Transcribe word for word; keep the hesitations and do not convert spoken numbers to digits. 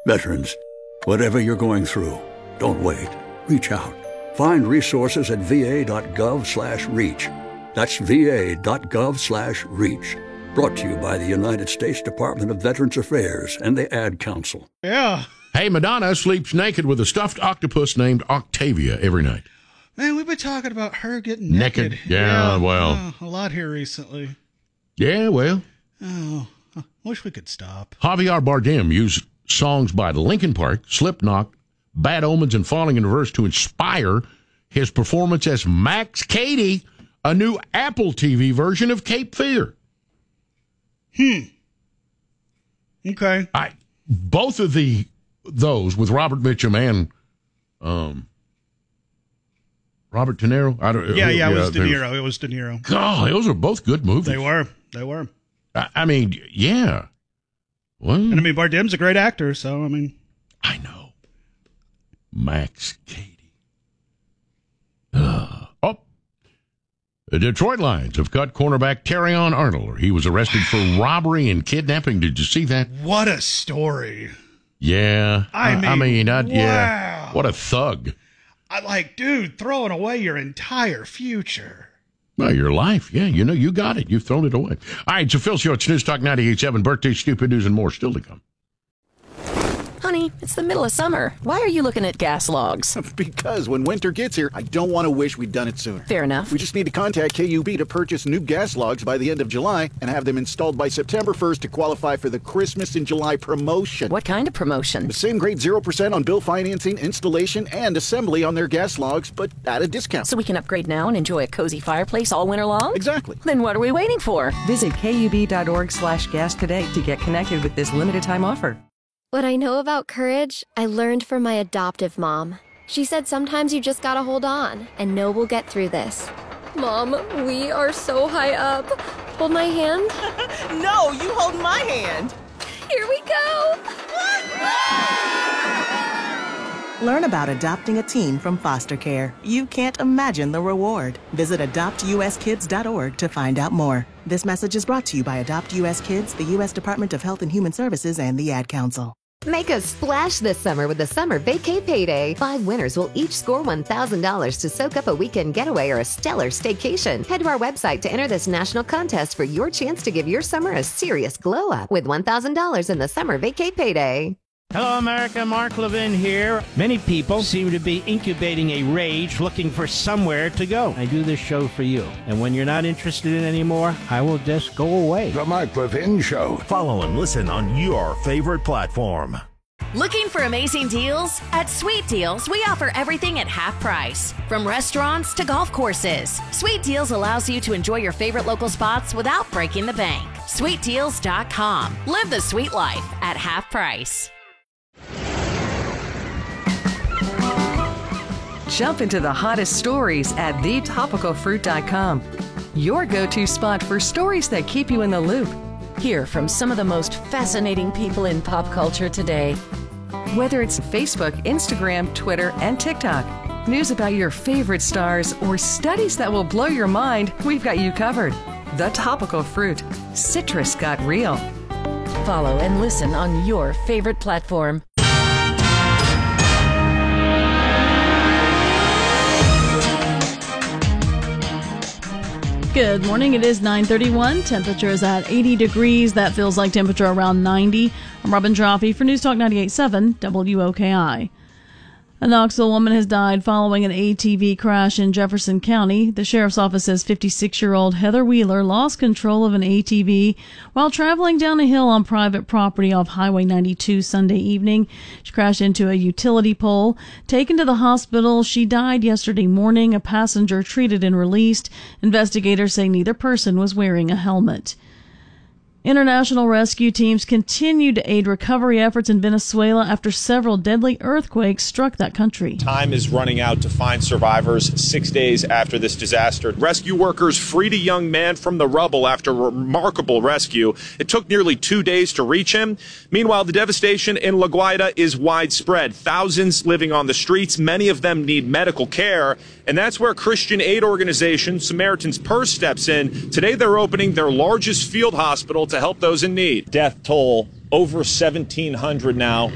Veterans, whatever you're going through, don't wait. Reach out. Find resources at va.gov slash reach. That's va.gov slash reach. Brought to you by the United States Department of Veterans Affairs and the Ad Council. Yeah. Hey, Madonna sleeps naked with a stuffed octopus named Octavia every night. Man, we've been talking about her getting naked. Naked? Yeah, well. Oh, a lot here recently. Yeah, well. Oh, I wish we could stop. Javier Bardem used songs by Linkin Park, Slipknot, Bad Omens, and Falling in Reverse to inspire his performance as Max Cady, a new Apple T V version of Cape Fear. Hmm. Okay. I both of the those with Robert Mitchum and um Robert De Niro. I don't. Yeah, yeah, it was uh, De Niro. It was De Niro. God, those are both good movies. They were. They were. I, I mean, yeah. Well, and I mean, Bardem's a great actor, so I mean, I know. Max Cady. Uh, oh. The Detroit Lions have cut cornerback Terrion Arnold. He was arrested for robbery and kidnapping. Did you see that? What a story. Yeah. I mean, I mean, I, wow. yeah. What a thug. I like, dude, throwing away your entire future. Well, your life. Yeah, you know, you got it. You've thrown it away. All right, so Phil Show, it's News Talk ninety-eight point seven. Birthday, stupid news, and more still to come. Honey, it's the middle of summer. Why are you looking at gas logs? Because when winter gets here, I don't want to wish we'd done it sooner. Fair enough. We just need to contact K U B to purchase new gas logs by the end of July and have them installed by September first to qualify for the Christmas in July promotion. What kind of promotion? The same great zero percent on bill financing, installation, and assembly on their gas logs, but at a discount. So we can upgrade now and enjoy a cozy fireplace all winter long? Exactly. Then what are we waiting for? Visit kub.org slash gas today to get connected with this limited time offer. What I know about courage, I learned from my adoptive mom. She said sometimes you just gotta hold on and know we'll get through this. Mom, we are so high up. Hold my hand. No, you hold my hand. Here we go. Learn about adopting a teen from foster care. You can't imagine the reward. Visit adopt u s kids dot org to find out more. This message is brought to you by Adopt U S Kids, the U S Department of Health and Human Services, and the Ad Council. Make a splash this summer with the Summer Vacay Payday. Five winners will each score one thousand dollars to soak up a weekend getaway or a stellar staycation. Head to our website to enter this national contest for your chance to give your summer a serious glow up with one thousand dollars in the Summer Vacay Payday. Hello, America. Mark Levin here. Many people seem to be incubating a rage looking for somewhere to go. I do this show for you. And when you're not interested in it anymore, I will just go away. The Mark Levin Show. Follow and listen on your favorite platform. Looking for amazing deals? At Sweet Deals, we offer everything at half price. From restaurants to golf courses, Sweet Deals allows you to enjoy your favorite local spots without breaking the bank. sweet deals dot com. Live the sweet life at half price. Jump into the hottest stories at the topical fruit dot com. Your go-to spot for stories that keep you in the loop. Hear from some of the most fascinating people in pop culture today. Whether it's Facebook, Instagram, Twitter, and TikTok, news about your favorite stars, or studies that will blow your mind, we've got you covered. The Topical Fruit. Citrus got real. Follow and listen on your favorite platform. Good morning. It is nine thirty-one. Temperature is at eighty degrees. That feels like temperature around ninety. I'm Robin Jaffe for News Talk ninety-eight point seven W O K I. A Knoxville woman has died following an A T V crash in Jefferson County. The sheriff's office says fifty-six-year-old Heather Wheeler lost control of an A T V while traveling down a hill on private property off Highway ninety-two Sunday evening. She crashed into a utility pole. Taken to the hospital, she died yesterday morning. A passenger treated and released. Investigators say neither person was wearing a helmet. International rescue teams continue to aid recovery efforts in Venezuela after several deadly earthquakes struck that country. Time is running out to find survivors six days after this disaster. Rescue workers freed a young man from the rubble after a remarkable rescue. It took nearly two days to reach him. Meanwhile, the devastation in La Guaira is widespread. Thousands living on the streets. Many of them need medical care. And that's where Christian aid organization Samaritan's Purse steps in. Today, they're opening their largest field hospital to help those in need. Death toll over seventeen hundred now.